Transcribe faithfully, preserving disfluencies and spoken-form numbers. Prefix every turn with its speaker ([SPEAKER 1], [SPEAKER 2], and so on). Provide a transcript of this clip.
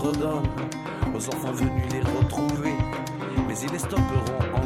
[SPEAKER 1] redonne aux enfants venus les retrouver, mais ils les stopperont en